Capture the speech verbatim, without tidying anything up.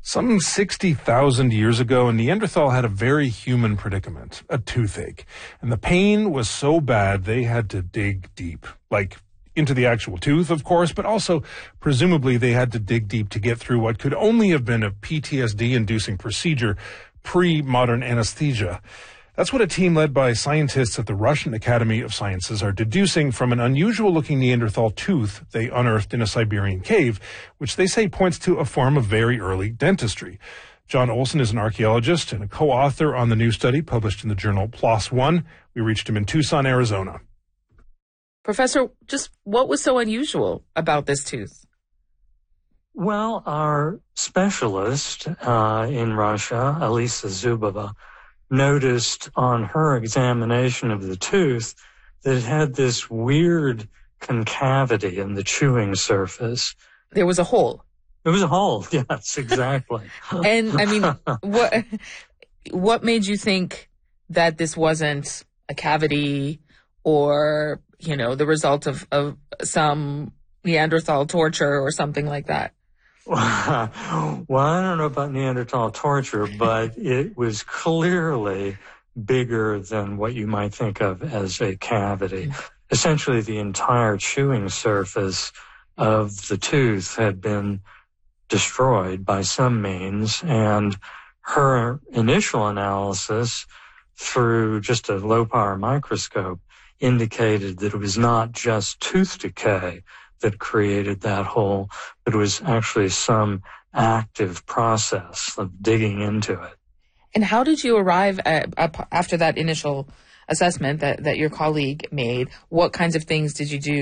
Some sixty thousand years ago, a Neanderthal had a very human predicament, a toothache. And the pain was so bad they had to dig deep, like into the actual tooth, of course, but also presumably they had to dig deep to get through what could only have been a P T S D-inducing procedure pre-modern anesthesia. That's what a team led by scientists at the Russian Academy of Sciences are deducing from an unusual-looking Neanderthal tooth they unearthed in a Siberian cave, which they say points to a form of very early dentistry. John Olson is an archaeologist and a co-author on the new study published in the journal PLOS ONE. We reached him in Tucson, Arizona. Professor, just what was so unusual about this tooth? Well, our specialist uh, in Russia, Alisa Zubova, noticed on her examination of the tooth that it had this weird concavity in the chewing surface. There was a hole. It was a hole, yes, exactly. And, I mean, what what made you think that this wasn't a cavity or, you know, the result of, of some Neanderthal torture or something like that? Well, I don't know about Neanderthal torture, but it was clearly bigger than what you might think of as a cavity. Mm-hmm. Essentially, the entire chewing surface of the tooth had been destroyed by some means, and her initial analysis through just a low-power microscope indicated that it was not just tooth decay that created that hole, but it was actually some active process of digging into it. And how did you arrive at, after that initial assessment that, that your colleague made? What kinds of things did you do